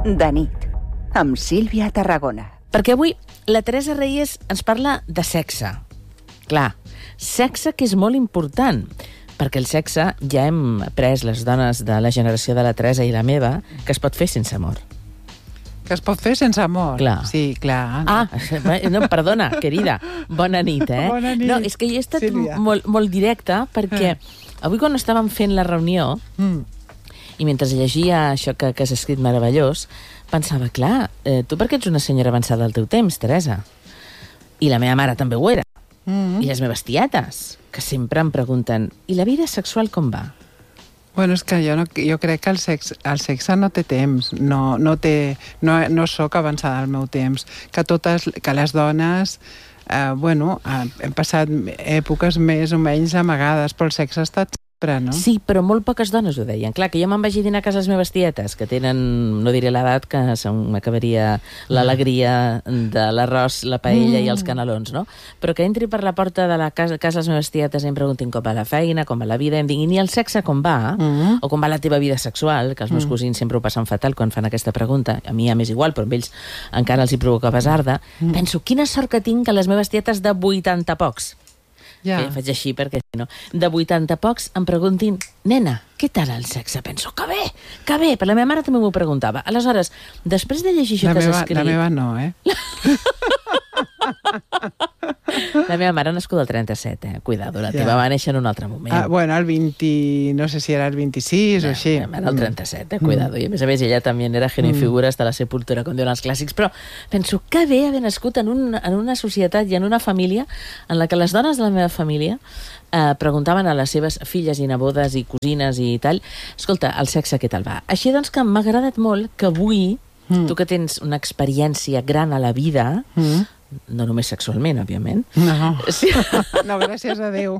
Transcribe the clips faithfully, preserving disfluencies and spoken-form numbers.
De nit, amb Sílvia Tarragona. Perquè avui la Teresa Reyes ens parla de sexe. Clar, sexe que és molt important, perquè el sexe ja hem après les dones de la generació de la Teresa i la meva que es pot fer sense amor. Que es pot fer sense amor? Clar. Sí, clar. Ah, no, perdona, querida. Bona nit, eh? Bona nit, No, és que jo he estat Sílvia. molt, molt directa perquè avui quan estàvem fent la reunió Mm. i mentre llegia això que, que has escrit meravellós, pensava, clar, eh, tu perquè ets una senyora avançada del teu temps, Teresa. I la meva mare també ho era. Mm. I les meves tietes, que sempre em pregunten, i la vida sexual com va? Bueno, és que jo, no, jo crec que el sexe, el sexe no té temps, no, no, té, no, no soc avançada al meu temps, que totes, que les dones, eh, bueno, eh, hem passat èpoques més o menys amagades, però el sexe ha estat sempre, no? Sí, però molt poques dones ho deien. Clar, que jo me'n vagi a dinar a casa les meves tietes, que tenen, no diré l'edat, que m'acabaria l'alegria de l'arròs, la paella mm. i els canelons, no? Però que entri per la porta de la casa, casa les meves tietes i em preguntin com va la feina, com va la vida, i em diguin, i el sexe com va? Mm. O com va la teva vida sexual? Que els meus Mm. cosins sempre ho passen fatal quan fan aquesta pregunta. A mi ja m'és igual, però amb ells encara els hi provoca basarda. Mm. Penso, quina sort que tinc que les meves tietes de vuitanta pocs, Ja. Eh, faig així perquè si no, de vuitanta pocs em preguntin, nena, què tal el sexe? Penso, que bé, que bé, però la meva mare també m'ho preguntava. Aleshores, després de llegir això La que has meva, escrit... la meva no, eh? La meva mare ha nascut el trenta-set, eh? Cuidado, la Ja. teva va néixer en un altre moment. Ah, bueno, el vint, no sé si era el vint-i-sis No, o així. la meva mare el trenta-set, eh? Cuidado. I a més a més ella també era genio i figura hasta la sepultura, com diuen els clàssics. Però penso, que bé haver nascut en, un, en una societat i en una família en la que les dones de la meva família eh, preguntaven a les seves filles i nebodes i cosines i tal, escolta, el sexe què tal va? Així doncs que m'ha agradat molt que avui, Mm. tu que tens una experiència gran a la vida, Mm. no només sexualment, òbviament, No. sí, No, gràcies a Déu.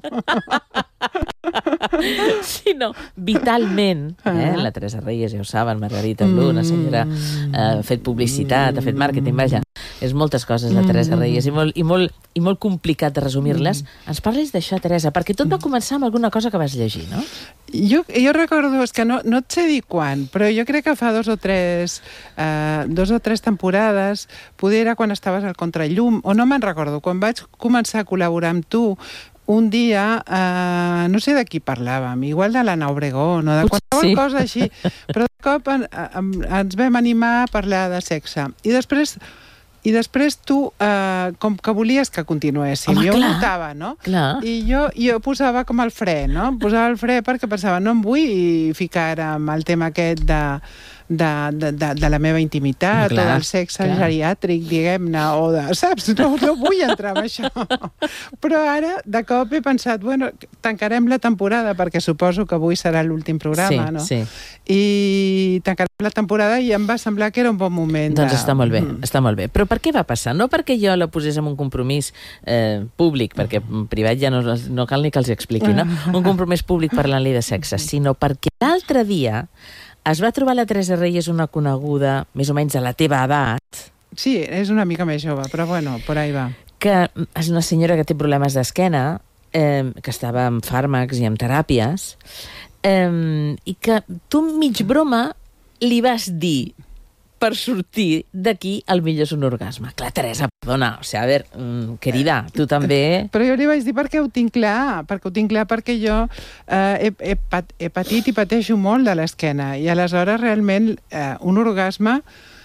sinó vitalment, eh? La Teresa Reyes, ja ho saben, Margarita Blu, una senyora eh, ha fet publicitat, ha fet màrqueting, vaja, és moltes coses la Teresa Reyes i molt, i molt, i molt complicat de resumir-les. Ens parlis d'això, Teresa, perquè tot va començar amb alguna cosa que vas llegir, no? Jo, jo recordo, és que no, no et sé dir quan, però jo crec que fa dos o tres, eh, dos o tres temporades, poder era quan estaves al Contrallum, o no me'n recordo, quan vaig començar a col·laborar amb tu, un dia, eh, no sé de qui parlàvem, igual de l'Anna Obregón o de Potser qualsevol sí. cosa així, però de cop en, en, ens vam animar a parlar de sexe. I després, i després tu, eh, com que volies que continuéssim, Home, jo clar. notava, no? Clar. I jo, jo posava com el fre, no? Posava el fre perquè pensava, no em vull ficar amb el tema aquest de, de, de, de, de la meva intimitat, Clar, o del sexe clar. geriàtric, diguem-ne, o de... Saps? No, no vull entrar en això. Però ara, de cop, he pensat, bueno, tancarem la temporada, perquè suposo que avui serà l'últim programa, Sí, no? sí. I tancarem la temporada i em va semblar que era un bon moment. Doncs de... està molt bé, Mm. està molt bé. Però per què va passar? No perquè jo la posés en un compromís eh, públic, perquè en privat ja no, no cal ni que els expliqui, no? Un compromís públic parlant-li de sexe, sinó perquè l'altre dia es va trobar la Teresa Reyes, una coneguda, més o menys de la teva edat, Sí, és una mica més jove, però bueno, por ahí va. que és una senyora que té problemes d'esquena, eh, que estava amb fàrmacs i amb teràpies, eh, i que tu, mig broma, li vas dir per sortir d'aquí el millor és un orgasme. Clar, Teresa, perdona, o sigui, a veure, mm, querida, tu també... Però jo li vaig dir perquè ho tinc clar, perquè ho tinc clar perquè jo eh, he, he, pat, he patit i pateixo molt de l'esquena i aleshores realment eh, un orgasme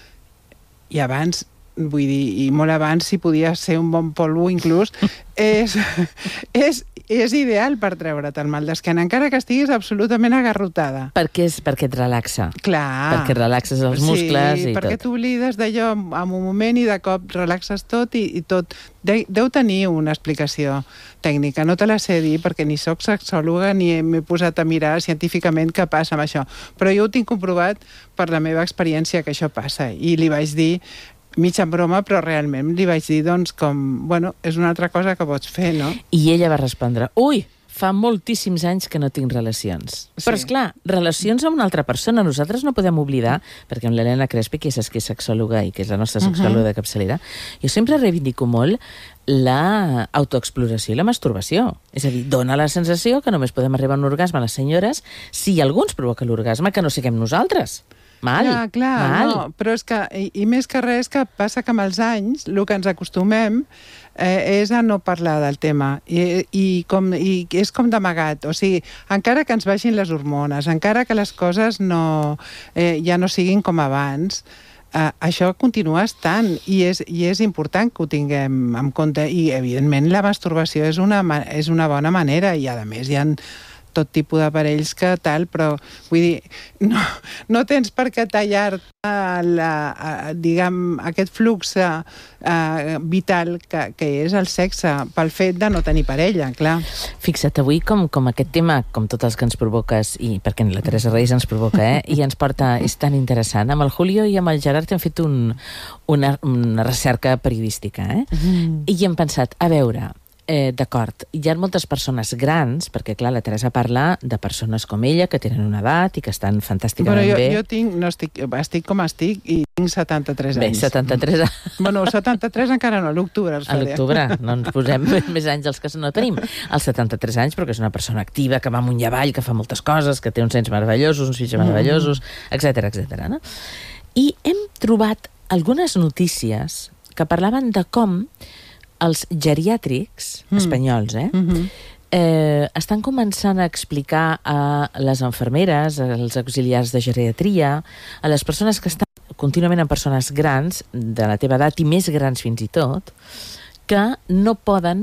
i abans, vull dir, i molt abans si podia ser un bon polvo inclús, és, és, és ideal per treure't el mal d'esquena, encara que estiguis absolutament agarrotada. Perquè, és, perquè et relaxa. Clar. Perquè relaxes els muscles sí, i perquè tot. t'oblides d'allò en en un moment i de cop relaxes tot i, i tot. De, deu tenir una explicació tècnica. No te la sé dir perquè ni sóc sexòloga ni m'he posat a mirar científicament què passa amb això. Però jo ho tinc comprovat per la meva experiència que això passa. I li vaig dir, mig en broma, però realment li vaig dir, doncs, com, bueno, és una altra cosa que pots fer, no? I ella va respondre, ui, fa moltíssims anys que no tinc relacions. Sí. Però, esclar, relacions amb una altra persona. Nosaltres no podem oblidar, perquè amb l'Helena Crespi, que és, que és sexòloga i que és la nostra sexòloga de capçalera, jo sempre reivindico molt la autoexploració i la masturbació. És a dir, dona la sensació que només podem arribar a un orgasme a les senyores si algú ens provoca l'orgasme, que no siguem nosaltres. Mal, clar, clar, mal. No, però és que, i, i més que res, que passa que amb els anys el que ens acostumem eh, és a no parlar del tema i, i, com, i és com d'amagat, o sigui, encara que ens baixin les hormones, encara que les coses no, eh, ja no siguin com abans, eh, això continua estant i és, i és important que ho tinguem en compte i evidentment la masturbació és una, és una bona manera i a més hi ha tot tipus d'aparells que tal, però vull dir, no, no tens per què tallar-te la, diguem, aquest flux eh, vital que, que és el sexe pel fet de no tenir parella, clar. Fixa't, avui com, com aquest tema, com tots els que ens provoques, i perquè la Teresa Reis ens provoca, eh, i ens porta, és tan interessant. Amb el Julio i amb el Gerard hem fet un, una, una recerca periodística, eh? Mm. I hem pensat, a veure, Eh, d'acord, hi ha moltes persones grans, perquè clar, la Teresa parla de persones com ella, que tenen una edat i que estan fantàsticament bueno, jo, bé. Jo tinc, no estic, estic com estic i tinc setanta-tres anys. Bé, setanta-tres anys. Bueno, setanta-tres encara no, a l'octubre. A l'octubre, no ens posem més anys els que no tenim. Als setanta-tres anys, perquè és una persona activa, que va amunt i avall, que fa moltes coses, que té uns nens meravellosos, uns fills meravellosos, etcètera, etcètera. No? I hem trobat algunes notícies que parlaven de com els geriàtrics mm. espanyols eh, mm-hmm. eh, estan començant a explicar a les infermeres, als auxiliars de geriatria, a les persones que estan contínuament amb persones grans, de la teva edat i més grans fins i tot, que no poden,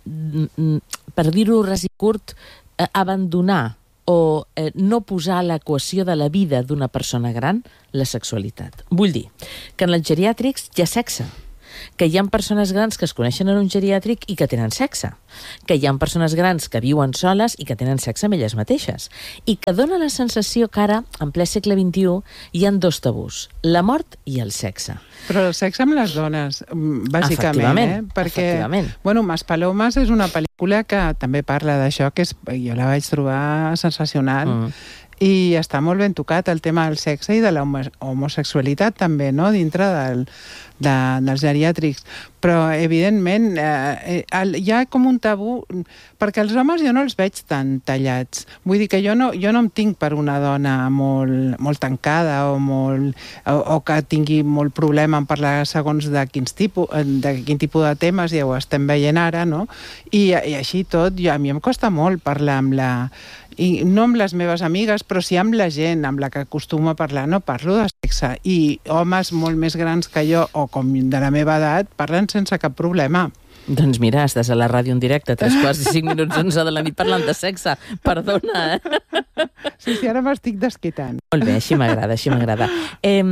per dir-ho res i curt, eh, abandonar o eh, no posar a l'equació de la vida d'una persona gran la sexualitat. Vull dir que en els geriàtrics hi ha sexe, que hi ha persones grans que es coneixen en un geriàtric i que tenen sexe, que hi ha persones grans que viuen soles i que tenen sexe amb elles mateixes, i que dona la sensació que ara, en ple segle vint-i-u, hi ha dos tabús, la mort i el sexe. Però el sexe amb les dones, bàsicament, eh? Perquè, bueno, Maspalomas és una pel·lícula que també parla d'això, que és, jo la vaig trobar sensacional, mm. i està molt ben tocat el tema del sexe i de la homosexualitat també, no?, dintre del, de, dels geriàtrics. Però, evidentment, eh, hi ha com un tabú, perquè els homes jo no els veig tan tallats. Vull dir que jo no, jo no em tinc per una dona molt, molt tancada o, molt, o, o que tingui molt problema en parlar segons de, quins tipus, de quin tipus de temes, ja ho estem veient ara, no? I, i així tot, jo, a mi em costa molt parlar amb la... I no amb les meves amigues, però sí amb la gent amb la que acostumo a parlar. No parlo de sexe. I homes molt més grans que jo, o com de la meva edat, parlen sense cap problema. Doncs mira, estàs a la ràdio en directe, tres quarts i cinc minuts onze de la nit parlant de sexe. Perdona, eh? Sí, sí, ara m'estic desquitant. Molt bé, així m'agrada, així m'agrada. Eh,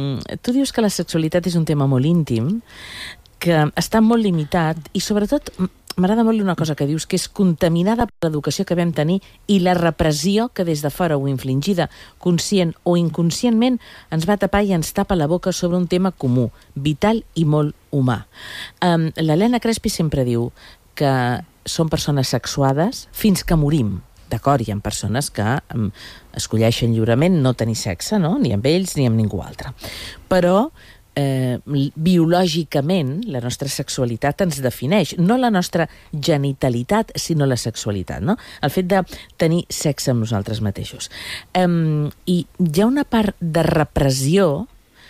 tu dius que la sexualitat és un tema molt íntim, que està molt limitat i, sobretot, m'agrada molt una cosa que dius, que és contaminada per l'educació que vam tenir i la repressió que des de fora o infligida, conscient o inconscientment, ens va tapar i ens tapa la boca sobre un tema comú, vital i molt humà. Um, L'Helena Crespi sempre diu que són persones sexuades fins que morim. D'acord, hi ha persones que um, escolleixen lliurement no tenir sexe, no?, ni amb ells ni amb ningú altre. Però Eh, biològicament la nostra sexualitat ens defineix, no la nostra genitalitat, sinó la sexualitat, no? El fet de tenir sexe amb nosaltres mateixos. Eh, I hi ha una part de repressió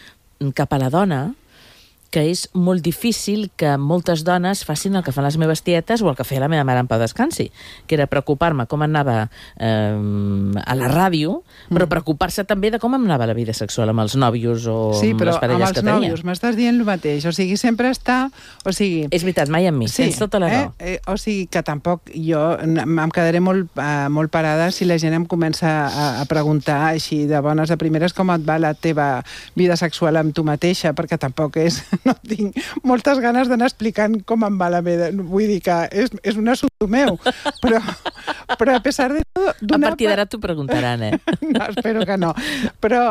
cap a la dona que és molt difícil que moltes dones facin el que fan les meves tietes o el que feia la meva mare en pau descansi, que era preocupar-me com anava eh, a la ràdio, però preocupar-se també de com em anava la vida sexual amb els nòvios o sí, amb les parelles que tenia. Sí, però amb els nòvios m'estàs dient el mateix, o sigui, sempre està... O sigui, és veritat, mai amb mi, sí, tens tota la raó. Eh? Eh, o sigui, que tampoc jo em quedaré molt, uh, molt parada si la gent em comença a, a preguntar així de bones a primeres com et va la teva vida sexual amb tu mateixa, perquè tampoc és... No tinc moltes ganes d'anar explicant com em va la meva... Vull dir que és, és un assumpte meu. Però, però a pesar de tot... A partir d'ara t'ho preguntaran, eh? No, espero que no. Però...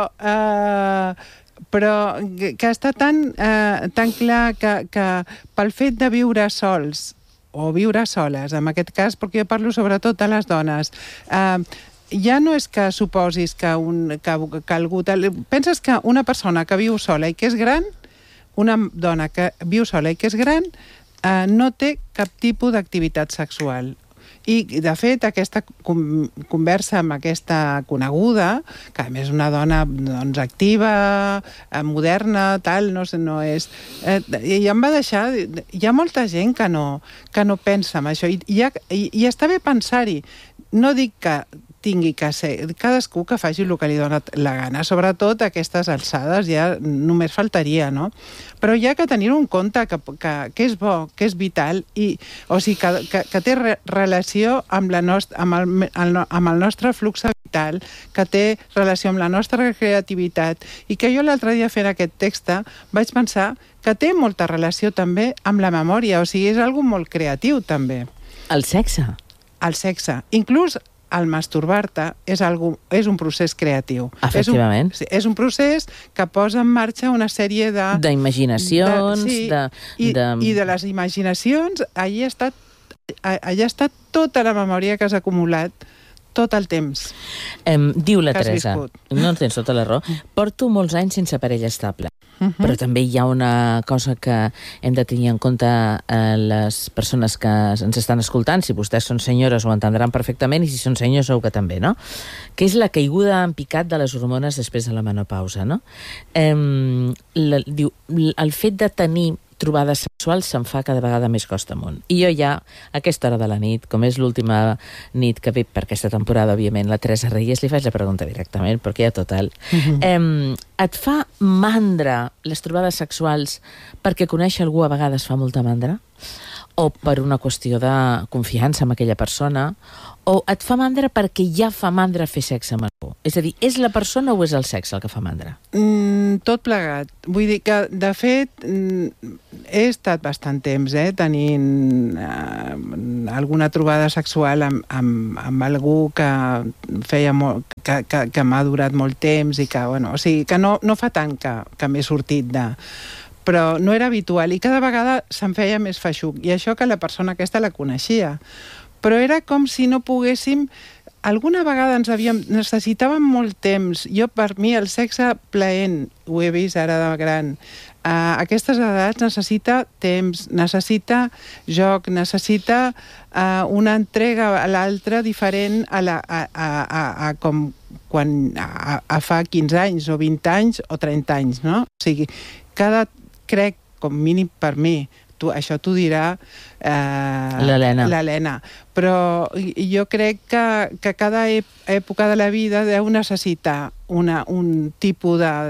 Uh, però que està tan, uh, tan clar que, que pel fet de viure sols o viure soles, en aquest cas, perquè jo parlo sobretot a les dones, uh, ja no és que suposis que, un, que, que algú... Penses que una persona que viu sola i que és gran, una dona que viu sola i que és gran, eh, no té cap tipus d'activitat sexual. I, de fet, aquesta conversa amb aquesta coneguda, que a més és una dona doncs, activa, moderna, tal, no sé, no és... Eh, I em va deixar... Hi ha molta gent que no, que no pensa en això, i, i, i, i està bé pensar-hi. No dic que tingui que ser... Cadascú que faci el que li dona la gana, sobretot a aquestes alçades ja només faltaria, no? Però hi ha que tenir en compte que, que, que és bo, que és vital, i, o sigui, que, que, que té re, relació amb, la nost amb, el, el, amb el nostre flux vital, que té relació amb la nostra creativitat, i que jo l'altre dia fent aquest text vaig pensar que té molta relació també amb la memòria, o sigui, és algo molt creatiu també. El sexe? El sexe. Inclús el masturbar-te és, algo, és un procés creatiu. Efectivament. És un, és un procés que posa en marxa una sèrie de... D'imaginacions, de... Sí, de, i, de... i de les imaginacions, allà està, allà està tota la memòria que has acumulat tot el temps. Em, diu la Teresa, no tens tota la raó, porto molts anys sense parella estable. Uh-huh. Però també hi ha una cosa que hem de tenir en compte eh, les persones que ens estan escoltant, si vostès són senyores ho entendran perfectament, i si són senyors segur que també, no? Que és la caiguda en picat de les hormones després de la menopausa, no? Eh, la, diu, el fet de tenir trobades sexuals se'n fa cada vegada més costa amunt. I jo ja, a aquesta hora de la nit, com és l'última nit que ve per aquesta temporada, òbviament, la Teresa Reyes, li faig la pregunta directament, perquè ja total. Uh-huh. eh, et fa mandra les trobades sexuals perquè conèixer algú a vegades fa molta mandra? O per una qüestió de confiança amb aquella persona? O et fa mandra perquè ja fa mandra fer sexe amb algú? És a dir, és la persona o és el sexe el que fa mandra? Mm, tot plegat. Vull dir que, de fet, mm, he estat bastant temps eh, tenint eh, alguna trobada sexual amb, amb, amb algú que feia molt, que, que, que m'ha durat molt temps i que, bueno, o sigui, que no, no fa tant que, que m'he sortit de... Però no era habitual i cada vegada se'm feia més feixuc. I això que la persona aquesta la coneixia. Però era com si no poguéssim... Alguna vegada ens havíem... necessitàvem molt temps. Jo, per mi, el sexe plaent, ho he vist ara de gran, a aquestes edats necessita temps, necessita joc, necessita uh, una entrega a l'altra diferent a, la, a, a, a, a com quan a, a fa quinze anys o vint anys o trenta anys, no? O sigui, cada... crec, com mínim per mi, tu, això t'ho dirà eh, l'Helena, però jo crec que, que cada època de la vida deu necessitar una, un tipus de,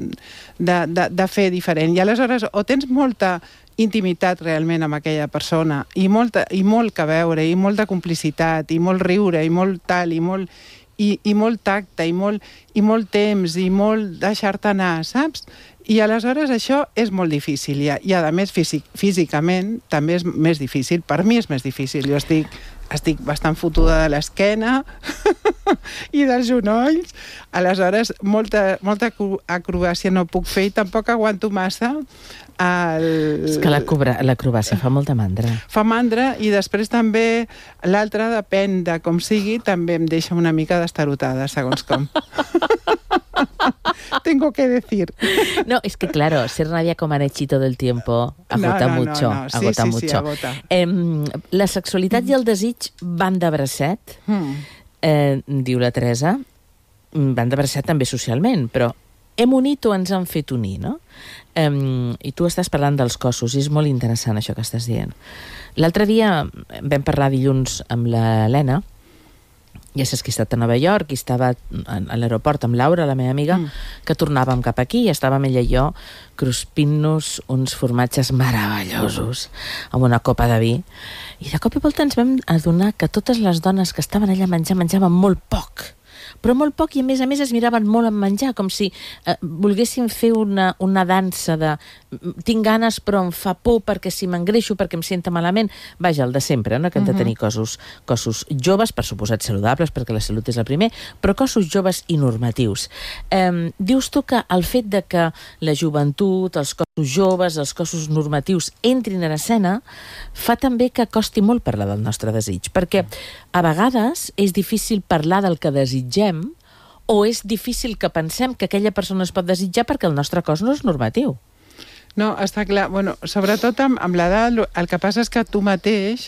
de, de, de fer diferent. I aleshores o tens molta intimitat realment amb aquella persona i, molta, i molt que veure, i molta complicitat, i molt riure, i molt tal, i molt, i, i molt tacte, i molt, i molt temps, i molt deixar-te anar, saps? I aleshores això és molt difícil, i a, i a més físic, físicament també és més difícil. Per mi és més difícil. Jo estic, estic bastant fotuda de l'esquena i dels genolls. Aleshores, molta, molta acrobàcia no puc fer i tampoc aguanto massa. El... És que l'acrobàcia fa molta mandra. Fa mandra, i després també l'altra, depèn de com sigui, també em deixa una mica destarotada, segons com. Tengo que decir. No, es que claro, ser Nadia Comaneci todo el tiempo agota no, no, mucho. No, no. Sí, agota sí, mucho. Sí, agota. Eh, la sexualitat mm. i el desig van de bracet, mm. eh, diu la Teresa, van de bracet també socialment, però hem unit o ens han fet unir, no? Eh, I tu estàs parlant dels cossos, i és molt interessant això que estàs dient. L'altre dia vam parlar dilluns amb l'Helena, ja saps que he estat a Nova York i estava a l'aeroport amb Laura, la meva amiga, mm. que tornàvem cap aquí i estàvem ella i jo cruspint-nos uns formatges meravellosos amb una copa de vi, i de cop i volta ens vam adonar que totes les dones que estaven allà menjant, menjaven molt poc, però molt poc, i a més a més es miraven molt en menjar, com si eh, volguessin fer una, una dansa de tinc ganes però em fa por perquè si m'engreixo, perquè em senta malament. Vaja, el de sempre, no? Que hem de tenir cossos, cossos joves, per suposat saludables, perquè la salut és el primer, però cossos joves i normatius. Eh, dius tu que el fet de que la joventut, els cossos joves, els cossos normatius entrin a l'escena, fa també que costi molt parlar del nostre desig, perquè a vegades és difícil parlar del que desitgem, o és difícil que pensem que aquella persona es pot desitjar perquè el nostre cos no és normatiu. No, està clar. Bueno, sobretot amb, amb l'edat, el que passa és que tu mateix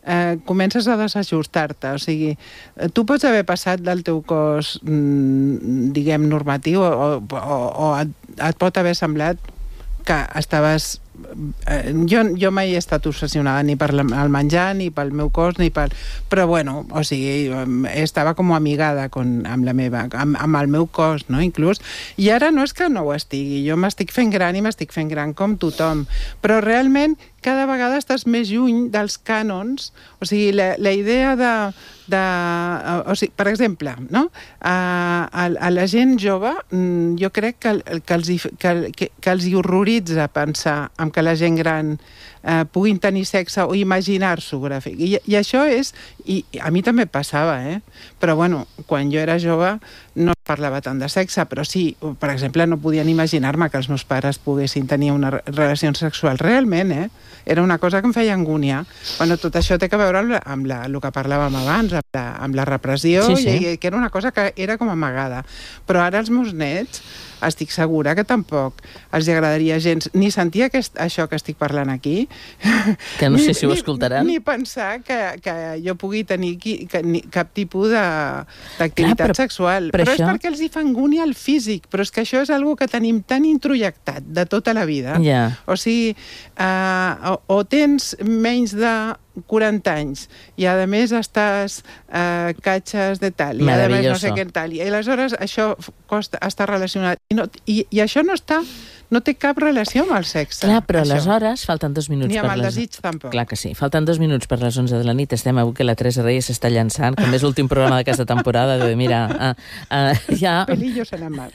eh, comences a desajustar-te. O sigui, tu pots haver passat del teu cos, mm, diguem, normatiu, o, o, o et, et pot haver semblat que estaves... Eh, jo, jo mai he estat obsessionada ni per el menjar, ni pel meu cos, ni pel... Però, bueno, o sigui, estava com amigada con, amb la meva, amb, amb el meu cos, no?, inclús. I ara no és que no ho estigui, jo m'estic fent gran i m'estic fent gran com tothom, però realment cada vegada estàs més lluny dels cànons, o sigui, la, la idea de... de o sigui, per exemple, no? A, a, a la gent jove, jo crec que, que, els, hi, que, que, que els hi horroritza pensar en que la gent gran eh, puguin tenir sexe o imaginar-s'ho gràfic. I, I això és... I a mi també passava, eh? Però, bueno, quan jo era jove no parlava tant de sexe, però sí, per exemple, no podien imaginar-me que els meus pares poguessin tenir una relació sexual. Realment, eh? Era una cosa que em feia angúnia. Bueno, tot això té a veure amb, la, amb la, el que parlàvem abans, amb la, amb la repressió, sí, sí. I, que era una cosa que era com amagada. Però ara els meus nets, estic segura que tampoc els agradaria gens ni sentir aquest, això que estic parlant aquí. Que no sé si ho escoltaran. Ni, ni pensar que, que jo pugui tenir qui, que, ni, cap tipus d'activitat sexual. Però, però això... és perquè els hi fa angúnia el físic, però és que això és algo que tenim tan introjectat de tota la vida. Yeah. O sigui, uh, o, o tens menys de quaranta anys i a més estàs eh, catxes de tal i a més no sé què tal i aleshores això costa, està relacionat i, no, i, i això no està no té cap relació amb el sexe. Clar, però això. Aleshores falten dos minuts ni amb per el les... desig tampoc. Clar que sí, falten dos minuts per les onze de la nit, estem avui que la Teresa Reyes s'està llançant, com és l'últim programa d'aquesta temporada, de mira, uh, uh, ja... Pelillos a la mar.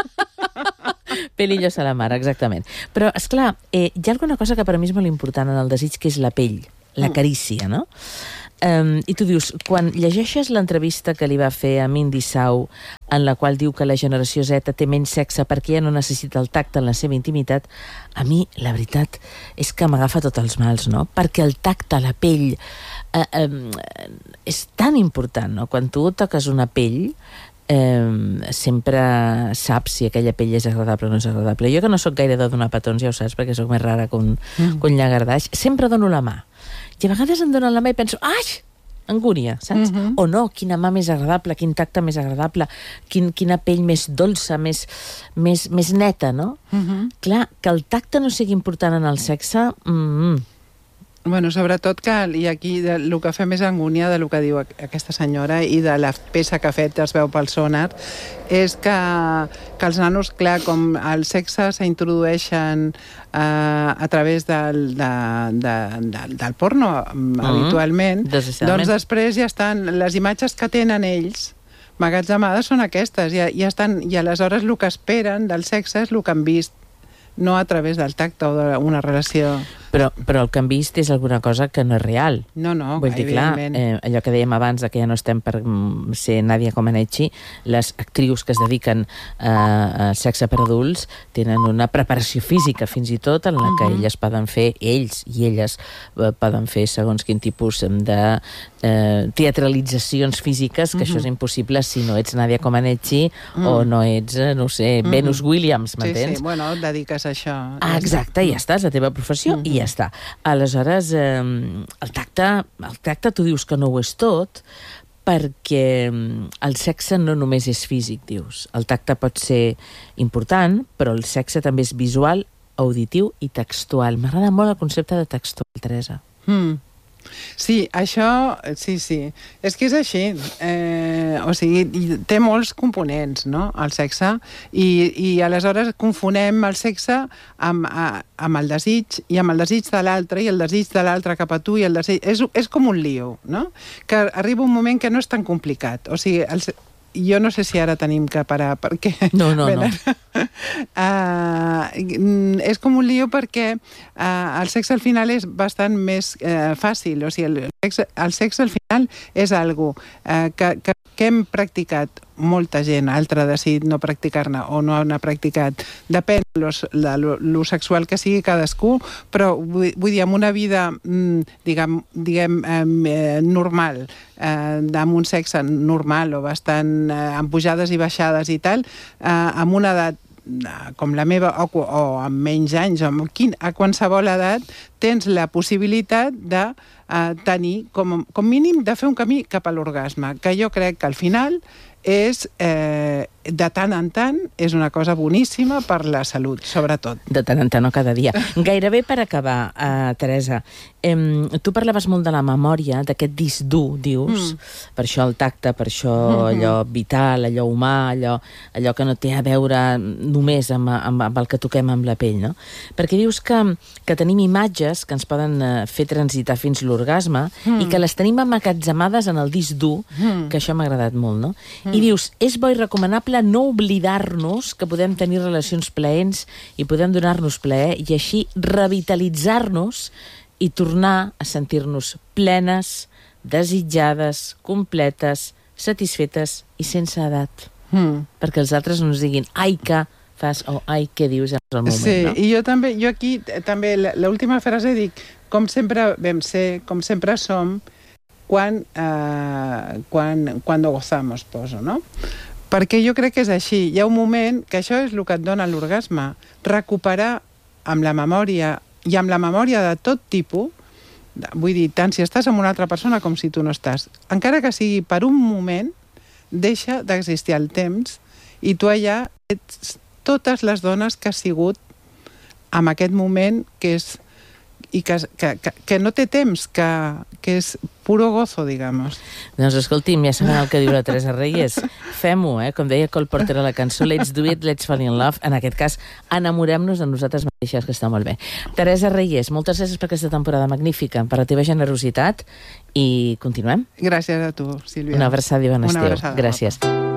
Pelillos a la mar, exactament. Però, esclar, eh, hi ha alguna cosa que per mi és molt important en el desig, que és la pell, la carícia, no? Um, I tu dius, quan llegeixes l'entrevista que li va fer a Mindy Sau, en la qual diu que la generació Z té menys sexe perquè ja no necessita el tacte en la seva intimitat, a mi, la veritat, és que m'agafa tots els mals, no? Perquè el tacte, la pell, eh, eh, és tan important, no? Quan tu toques una pell, eh, sempre saps si aquella pell és agradable o no és agradable. Jo, que no sóc gaire de donar petons, ja ho saps, perquè sóc més rara que un, mm. que un llagardaix, sempre dono la mà. I a vegades em donen la mà i penso, ai, angúnia, saps? Uh -huh. O no, quina mà més agradable, quin tacte més agradable, quin, quina pell més dolça, més, més, més neta, no? Uh -huh. Clar, que el tacte no sigui important en el sexe... Mm, Bueno, sobretot que, i aquí de, el que fa més angúnia de lo que diu aquesta senyora i de la peça que ha fet, es veu pel sonar, és que, que els nanos, clar, com el sexe s'introdueixen eh, a través del, de, de, de, del porno, mm, habitualment, doncs després ja estan, les imatges que tenen ells magatzemades són aquestes, i, i, estan, i aleshores el que esperen del sexe és el que han vist, no a través del tacte o d'una relació... Però, però el que han vist és alguna cosa que no és real. No, no, vull dir, clar, eh, allò que dèiem abans, que ja no estem per ser Nadia Comaneci, les actrius que es dediquen a, a sexe per adults tenen una preparació física, fins i tot, en la que uh-huh. elles poden fer, ells i elles eh, poden fer segons quin tipus de eh, teatralitzacions físiques, que uh-huh. això és impossible si no ets Nadia Comaneci uh-huh. o no ets, no sé, uh-huh. Venus Williams, m'entens? Sí, sí, bueno, et dediques a això. Ah, exacte, ja està, és la teva professió uh-huh. i ja està. Aleshores, eh, el tacte, el tacte tu dius que no ho és tot, perquè el sexe no només és físic, dius. El tacte pot ser important, però el sexe també és visual, auditiu i textual. M'agrada molt el concepte de textual, Teresa. Mm. Sí, això, sí, sí. És que és així. Eh, o sigui, té molts components, no?, el sexe, i, i aleshores confonem el sexe amb, a, amb el desig, i amb el desig de l'altre, i el desig de l'altre cap a tu, i el desig... És, és com un lío, no?, que arriba un moment que no és tan complicat. O sigui, el, jo no sé si ara tenim que parar, perquè... No, no, no. Uh, és com un lío perquè uh, el sexe al final és bastant més uh, fàcil, o sigui, el sexe, el sexe al final és algo uh, que, que, que hem practicat molta gent, altra decidit no practicar-ne o no n'ha practicat, depèn los, de lo, lo sexual que sigui cadascú, però vull, vull dir, amb una vida mm, diguem, diguem eh, normal, eh, amb un sexe normal o bastant eh, amb pujades i baixades i tal, eh, amb una edat com la meva, o, o amb menys anys, o amb quin, a qualsevol edat, tens la possibilitat de uh, tenir, com, com mínim, de fer un camí cap a l'orgasme, que jo crec que al final és, eh, de tant en tant, és una cosa boníssima per la salut, sobretot. De tant en tant, no cada dia. Gairebé per acabar, uh, Teresa, eh, tu parlaves molt de la memòria, d'aquest disc dur, dius, mm. per això el tacte, per això mm-hmm. allò vital, allò humà, allò, allò que no té a veure només amb, amb, amb el que toquem amb la pell, no? Perquè dius que, que tenim imatges que ens poden uh, fer transitar fins l'orgasme mm. i que les tenim amagatzemades en el disc dur, mm. que això m'ha agradat molt, no? Mm. I dius, és bo i recomanable no oblidar-nos que podem tenir relacions plaents i podem donar-nos plaer i així revitalitzar-nos i tornar a sentir-nos plenes, desitjades, completes, satisfetes i sense edat. Mm. Perquè els altres no ens diguin, ai, que fas, o ai, què dius en el moment, sí, no? I jo també, jo aquí també, l'última frase dic, com sempre vam ser, com sempre som, quan, eh, quan, quan gozamos, poso, no? Perquè jo crec que és així. Hi ha un moment que això és el que et dona l'orgasme. Recuperar amb la memòria, i amb la memòria de tot tipus, vull dir, tant si estàs amb una altra persona com si tu no estàs, encara que sigui per un moment, deixa d'existir el temps i tu allà ets totes les dones que has sigut en aquest moment que és i que, que, que, que no té temps, que, que és puro gozo, digamos. Doncs escolti'm, ja sabem el que diu la Teresa Reyes. Fem-ho, eh? Com deia Cole Porter a la cançó, let's do it, let's fall in love. En aquest cas, enamorem-nos de nosaltres mateixes, que està molt bé. Teresa Reyes, moltes gràcies per aquesta temporada magnífica, per la teva generositat, i continuem. Gràcies a tu, Sílvia. Una abraçada i bon estiu. Una abraçada. Gràcies.